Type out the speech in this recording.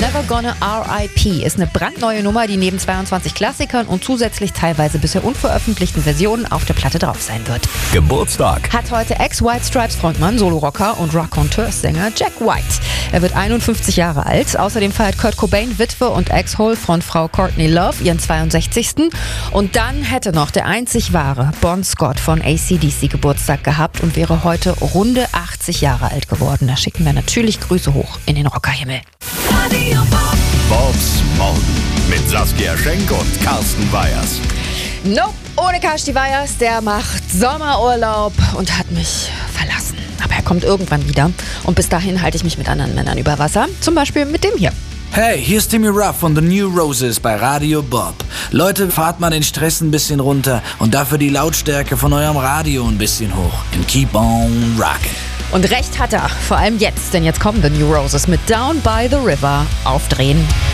Never Gonna R.I.P. ist eine brandneue Nummer, die neben 22 Klassikern und zusätzlich teilweise bisher unveröffentlichten Versionen auf der Platte drauf sein wird. Geburtstag. Hat heute Ex-White Stripes Frontmann, Solo-Rocker und Raconteurs-Sänger Jack White. Er wird 51 Jahre alt. Außerdem feiert Kurt Cobain, Witwe und Ex-Hole-Frontfrau Courtney Love ihren 62. Und dann hätte noch der einzig wahre Bon Scott von AC/DC Geburtstag gehabt und wäre heute runde 80 Jahre alt geworden. Da schicken wir natürlich Grüße hoch in den Rockerhimmel. Bobs Morgen mit Saskia Schenk und Carsten Weyers. Nope, ohne Kasti Weyers, der macht Sommerurlaub und hat mich verlassen. Aber er kommt irgendwann wieder und bis dahin halte ich mich mit anderen Männern über Wasser. Zum Beispiel mit dem hier. Hey, hier ist Timmy Ruff von The New Roses bei Radio Bob. Leute, fahrt mal den Stress ein bisschen runter und dafür die Lautstärke von eurem Radio ein bisschen hoch. And keep on rockin'. Und recht hat er, vor allem jetzt, denn jetzt kommen The New Roses mit Down by the River aufdrehen.